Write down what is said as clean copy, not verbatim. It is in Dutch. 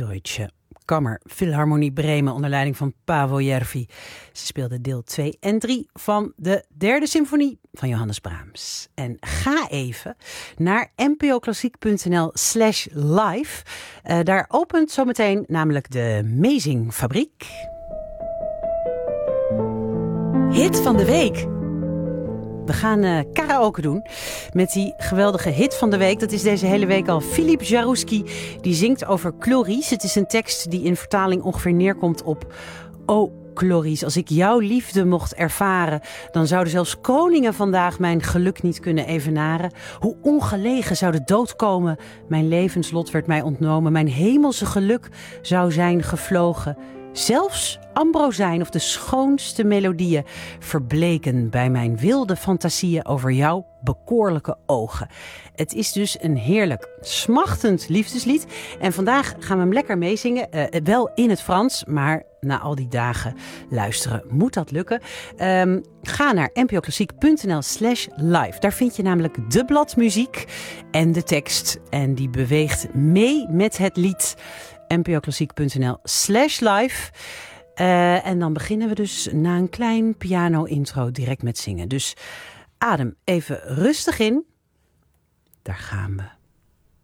Deutsche Kammerphilharmonie Bremen onder leiding van Paavo Järvi. Ze speelde deel 2 en 3 van de derde symfonie van Johannes Brahms. En ga even naar npoklassiek.nl/live. Daar opent zometeen namelijk de Mezingfabriek. Hit van de week. We gaan karaoke doen met die geweldige hit van de week. Dat is deze hele week al Philippe Jarouski. Die zingt over Cloris. Het is een tekst die in vertaling ongeveer neerkomt op... O Cloris, als ik jouw liefde mocht ervaren, dan zouden zelfs koningen vandaag mijn geluk niet kunnen evenaren. Hoe ongelegen zou de dood komen? Mijn levenslot werd mij ontnomen. Mijn hemelse geluk zou zijn gevlogen. Zelfs Ambrosijn of de schoonste melodieën verbleken bij mijn wilde fantasieën over jouw bekoorlijke ogen. Het is dus een heerlijk, smachtend liefdeslied. En vandaag gaan we hem lekker meezingen. Wel in het Frans, maar na al die dagen luisteren moet dat lukken. Ga naar npoklassiek.nl/live. Daar vind je namelijk de bladmuziek en de tekst. En die beweegt mee met het lied. npoklassiek.nl/live. En dan beginnen we dus na een klein piano-intro direct met zingen. Dus adem even rustig in. Daar gaan we.